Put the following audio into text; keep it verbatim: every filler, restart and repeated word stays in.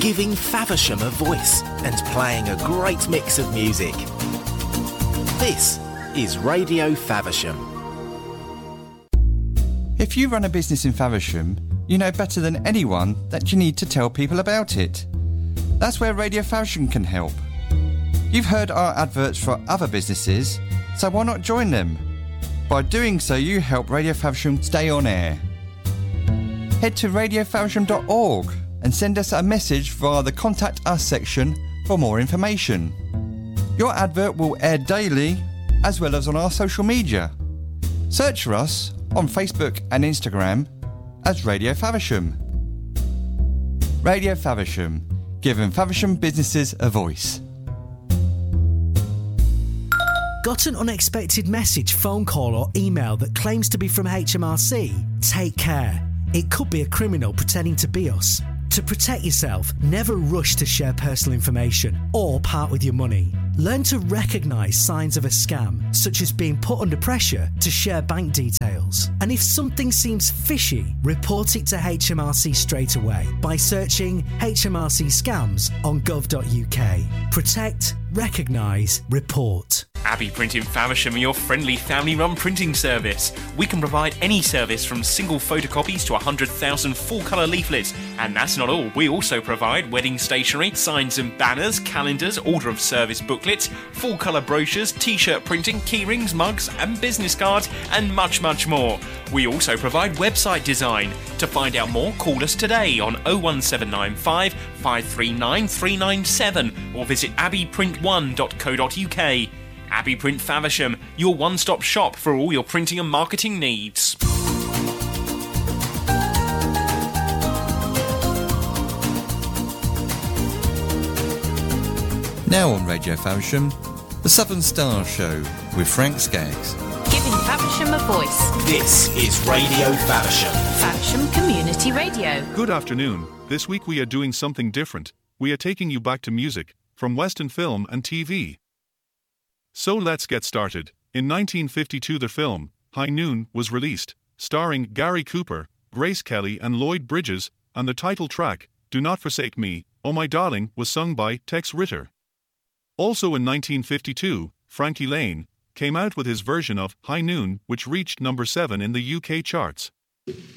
giving Faversham a voice and playing a great mix of music. This is Radio Faversham. If you run a business in Faversham, you know better than anyone that you need to tell people about it. That's where Radio Faversham can help. You've heard our adverts for other businesses, so why not join them? By doing so, you help Radio Faversham stay on air. Head to radio faversham dot org and send us a message via the Contact Us section for more information. Your advert will air daily as well as on our social media. Search for us on Facebook and Instagram as Radio Faversham. Radio Faversham, giving Faversham businesses a voice. Got an unexpected message, phone call or email that claims to be from H M R C? Take care. It could be a criminal pretending to be us. To protect yourself, never rush to share personal information or part with your money. Learn to recognise signs of a scam, such as being put under pressure to share bank details. And if something seems fishy, report it to H M R C straight away by searching H M R C scams on gov dot U K. Protect, recognise, report. Abbey Print in Faversham are your friendly family-run printing service. We can provide any service from single photocopies to one hundred thousand full-colour leaflets. And that's not all. We also provide wedding stationery, signs and banners, calendars, order of service booklets, full-colour brochures, t-shirt printing, keyrings, mugs and business cards, and much, much more. We also provide website design. To find out more, call us today on oh one seven nine five, five three nine, three nine seven or visit abbey print one dot co dot U K. Abbey Print Faversham, your one-stop shop for all your printing and marketing needs. Now on Radio Faversham, the Southern Star Show with Frank Skaggs. Giving Faversham a voice. This is Radio Faversham. Faversham Community Radio. Good afternoon. This week we are doing something different. We are taking you back to music, from Western film and T V. So let's get started. In nineteen fifty-two the film, High Noon, was released, starring Gary Cooper, Grace Kelly and Lloyd Bridges, and the title track, Do Not Forsake Me, Oh My Darling, was sung by Tex Ritter. Also in nineteen fifty-two, Frankie Lane came out with his version of High Noon, which reached number seven in the U K charts.